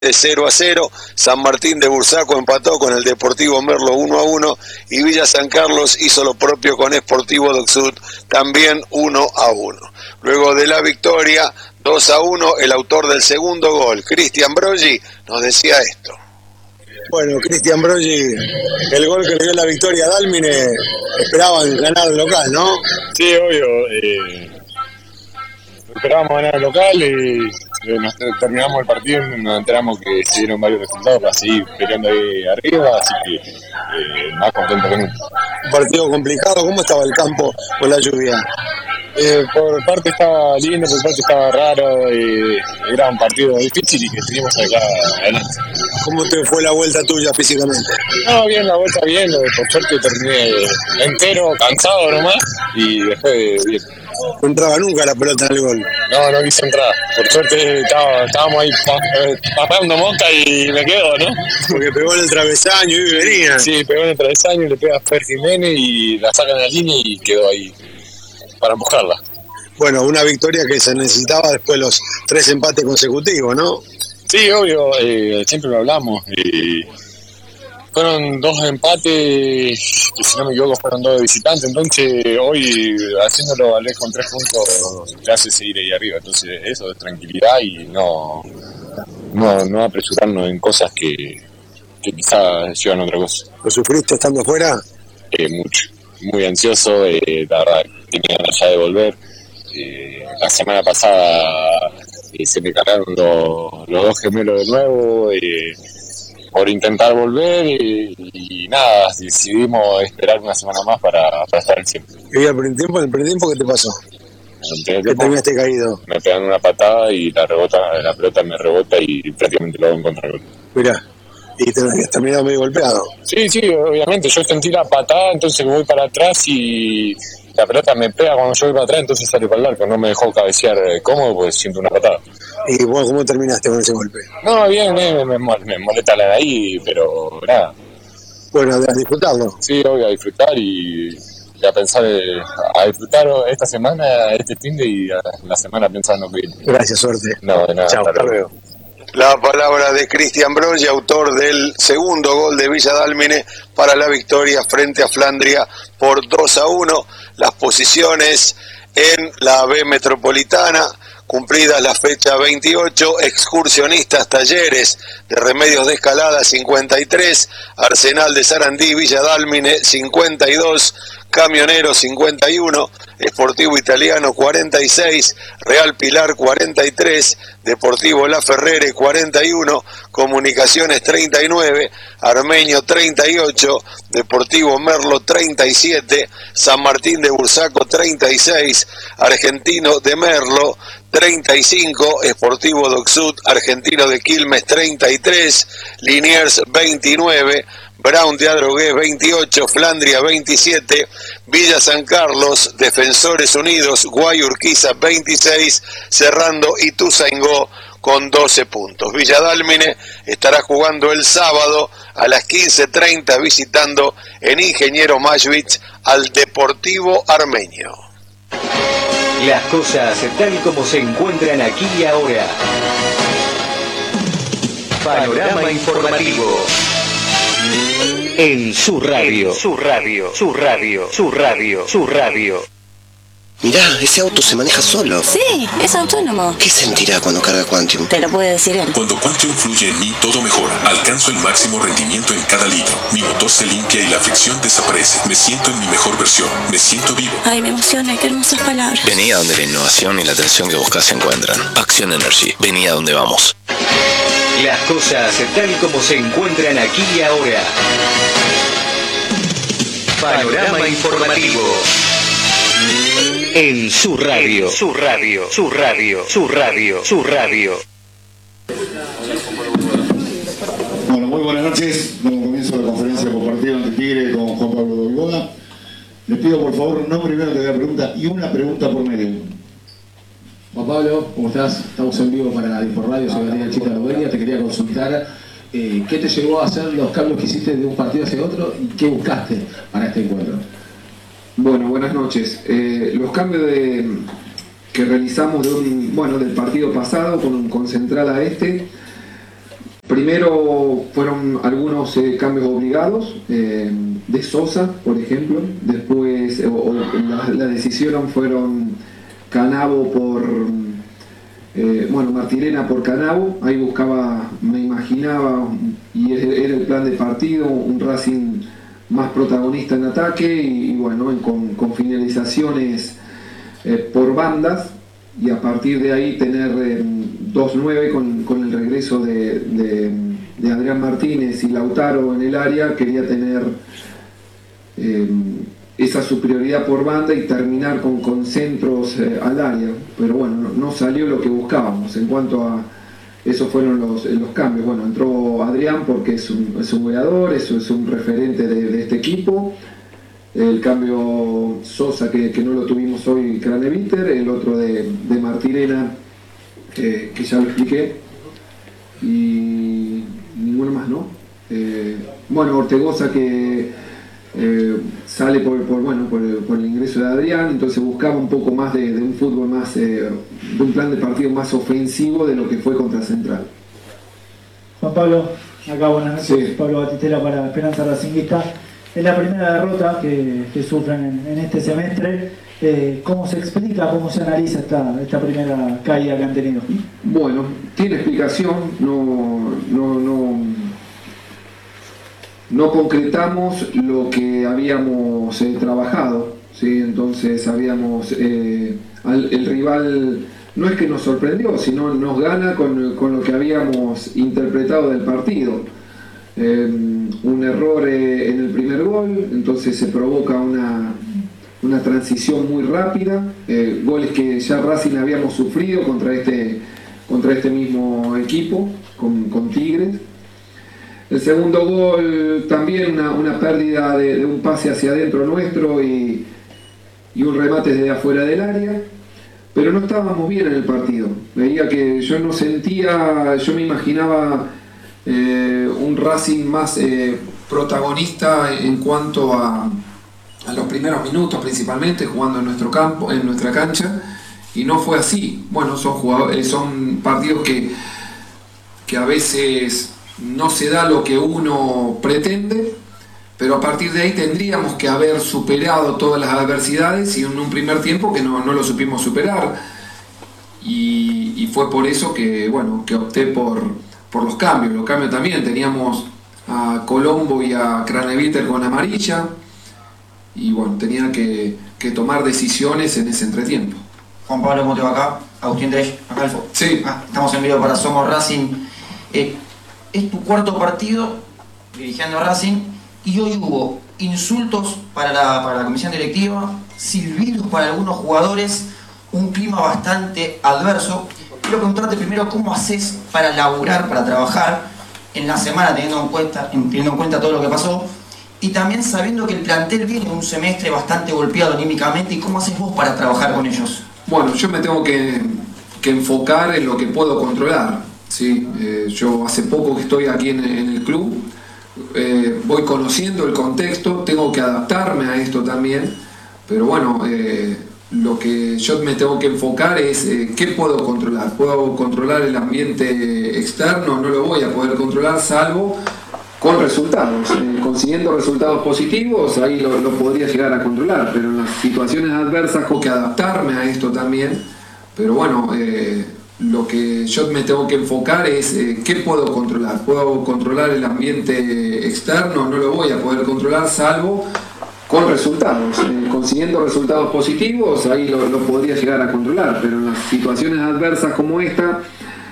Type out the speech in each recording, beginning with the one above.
de 0-0, San Martín de Bursaco empató con el Deportivo Merlo 1-1 y Villa San Carlos hizo lo propio con Sportivo Docsud, también 1-1. Luego de la victoria 2-1, el autor del segundo gol, Cristian Broggi, nos decía esto. Bueno, Cristian Broggi, el gol que le dio la victoria a Dálmine, esperaban ganar el local, ¿no? Sí, obvio. Esperábamos ganar el local y nos terminamos el partido y nos enteramos que se dieron varios resultados para seguir peleando ahí arriba, así que más contento que nunca. Un partido complicado, ¿cómo estaba el campo con la lluvia? Por parte estaba lindo, por parte estaba raro, era un partido difícil y que teníamos acá adelante. ¿Cómo te fue la vuelta tuya físicamente? No, bien, la vuelta bien, por suerte terminé entero, cansado nomás y después bien. No entraba nunca la pelota en el gol. No quise entrar. Por suerte estábamos ahí pasando mosca y me quedo, ¿no? Porque pegó en el travesaño y venía. Sí, pegó en el travesaño y le pega a Fer Jiménez y la sacan a la línea y quedó ahí para empujarla. Bueno, una victoria que se necesitaba después de los 3 empates consecutivos, ¿no? Sí, obvio, siempre lo hablamos. Fueron 2 empates, que si no me equivoco fueron 2 de visitantes, entonces hoy haciéndolo valer con 3 puntos te hace seguir ahí arriba, entonces eso es tranquilidad y no apresurarnos en cosas que quizás llevan a otra cosa. ¿Lo sufriste estando afuera? Mucho, muy ansioso, la verdad tenía ganas ya de volver. La semana pasada se me cargaron los 2 gemelos de nuevo, por intentar volver y nada, decidimos esperar una semana más para estar al 100. ¿Y en el primer tiempo qué te pasó? ¿Que terminaste caído? Me pegan una patada y la pelota me rebota y prácticamente lo hago en contra del gol. Mirá, y te habías terminado medio golpeado. Sí, obviamente, yo sentí la patada, entonces voy para atrás y la pelota me pega cuando yo voy para atrás, entonces sale para el arco, no me dejó cabecear cómodo porque siento una patada. ¿Y vos cómo terminaste con ese golpe? No, bien, me molesta la de ahí, pero nada. Bueno, a disfrutarlo. Sí, obvio, a disfrutar y a pensar, a disfrutar esta semana, este fin de y la semana pensando que... Gracias, suerte. No, de nada. Chao, hasta luego. La palabra de Cristian Broggi, autor del segundo gol de Villa Dálmine para la victoria frente a Flandria por 2-1. Las posiciones en la B Metropolitana, cumplida la fecha 28, Excursionistas Talleres de Remedios de Escalada 53, Arsenal de Sarandí, Villa Dálmine 52, Camionero 51, Sportivo Italiano 46, Real Pilar 43, Deportivo La Ferrere 41, Comunicaciones 39, Armenio 38, Deportivo Merlo 37, San Martín de Bursaco 36, Argentino de Merlo 35, Sportivo Docsud, Argentino de Quilmes 33, Liniers 29, Brown de Adrogués 28, Flandria 27, Villa San Carlos, Defensores Unidos, Guayurquiza 26, cerrando Ituzaingó con 12 puntos. Villa Dálmine estará jugando el sábado a las 15:30 visitando en Ingeniero Mashvich al Deportivo Armenio. Las cosas tal como se encuentran aquí y ahora. Panorama informativo. En su radio. Mirá, ese auto se maneja solo. Sí, es autónomo. ¿Qué sentirá cuando carga Quantium? Te lo puede decir él. Cuando Quantium fluye en mí, todo mejora. Alcanzo el máximo rendimiento en cada litro. Mi motor se limpia y la fricción desaparece. Me siento en mi mejor versión. Me siento vivo. Ay, me emociona, qué hermosas palabras. Vení a donde la innovación y la atención que buscas se encuentran. Acción Energy. Vení a donde vamos. Las cosas tal como se encuentran aquí y ahora. Panorama informativo. En su radio. Bueno, muy buenas noches. Damos comienzo a la conferencia compartida ante Tigre con Juan Pablo Dolgoda. Les pido por favor un nombre primero que haga pregunta y una pregunta por medio. Juan Pablo, ¿cómo estás? Estamos en vivo para Inforradio, soy Daniel Chita Novelia. Te quería consultar qué te llevó a hacer los cambios que hiciste de un partido hacia otro y qué buscaste para este encuentro. Bueno, buenas noches. Los cambios que realizamos del partido pasado con Central a este, Primero fueron algunos cambios obligados, de Sosa, por ejemplo. Después la decisión fueron Canavo por... Martirena por Canavo. Ahí buscaba, me imaginaba, y era el plan de partido, un Racing más protagonista en ataque y con finalizaciones por bandas, y a partir de ahí tener 2-9 con el regreso de Adrián Martínez y Lautaro en el área. Quería tener esa superioridad por banda y terminar con centros al área, pero bueno, no salió lo que buscábamos. En cuanto a esos fueron los cambios. Bueno, entró Adrián porque es un goleador, es un referente de este equipo. El cambio Sosa, que no lo tuvimos hoy, Craneviter. El otro de Martirena, que ya lo expliqué. Y ninguno más, ¿no? Ortegoza, que sale por el ingreso de Adrián. Entonces buscaba un poco más de un fútbol más, de un plan de partido más ofensivo de lo que fue contra Central. Juan Pablo, acá buenas noches. Sí. Pablo Batistela para Esperanza Racinguista. Es la primera derrota que sufren en este semestre. ¿Cómo se explica, cómo se analiza esta primera caída que han tenido? Bueno, tiene explicación. No concretamos lo que habíamos trabajado, ¿sí? Entonces habíamos el rival no es que nos sorprendió, sino nos gana con lo que habíamos interpretado del partido. Un error en el primer gol, entonces se provoca una transición muy rápida, goles que ya Racing habíamos sufrido contra este mismo equipo, con Tigres. El segundo gol también una pérdida de un pase hacia adentro nuestro y un remate desde afuera del área, pero no estábamos bien en el partido. Veía que yo me imaginaba un Racing más protagonista en cuanto a los primeros minutos, principalmente jugando en nuestro campo, en nuestra cancha, y no fue así. Bueno, son partidos que a veces no se da lo que uno pretende, pero a partir de ahí tendríamos que haber superado todas las adversidades, y en un primer tiempo que no lo supimos superar, y fue por eso que opté por los cambios. Los cambios también, teníamos a Colombo y a Craneviter con amarilla, y tenía que tomar decisiones en ese entretiempo. Juan Pablo, ¿cómo te va acá? Agustín Dresch, acá Alfo. Sí. Estamos en vivo para Somos Racing. Es tu cuarto partido dirigiendo a Racing y hoy hubo insultos para la comisión directiva, silbidos para algunos jugadores, un clima bastante adverso. Quiero preguntarte primero cómo haces para laburar, para trabajar en la semana teniendo en cuenta todo lo que pasó, y también sabiendo que el plantel viene un semestre bastante golpeado anímicamente, y cómo haces vos para trabajar con ellos. Bueno, yo me tengo que enfocar en lo que puedo controlar. Sí, yo hace poco que estoy aquí en el club, voy conociendo el contexto, tengo que adaptarme a esto también, pero lo que yo me tengo que enfocar es qué puedo controlar. ¿Puedo controlar el ambiente externo? No lo voy a poder controlar salvo con resultados. Consiguiendo resultados positivos, ahí lo podría llegar a controlar, pero en las situaciones adversas tengo que adaptarme a esto también, pero lo que yo me tengo que enfocar es qué puedo controlar. ¿Puedo controlar el ambiente externo? No lo voy a poder controlar salvo con resultados. Consiguiendo resultados positivos, ahí lo podría llegar a controlar, pero en las situaciones adversas como esta,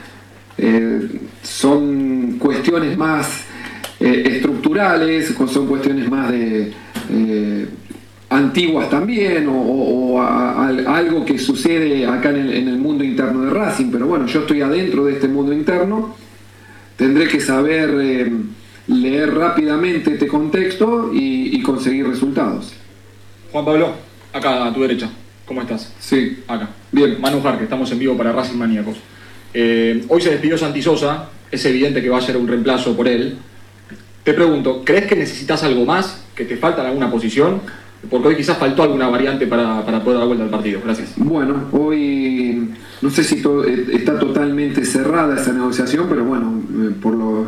son cuestiones más estructurales, son cuestiones más de antiguas también, o algo que sucede acá en el mundo interno de Racing. Pero yo estoy adentro de este mundo interno, tendré que saber leer rápidamente este contexto y conseguir resultados. Juan Pablo, acá a tu derecha, ¿cómo estás? Sí. Acá. Bien. Manu Jarque, estamos en vivo para Racing Maníacos. Hoy se despidió Santi Sosa, es evidente que va a ser un reemplazo por él. Te pregunto, ¿crees que necesitas algo más? ¿Que te falta en alguna posición? Porque hoy quizás faltó alguna variante para poder dar vuelta al partido. Gracias. Bueno, hoy no sé si está totalmente cerrada esa negociación, pero por lo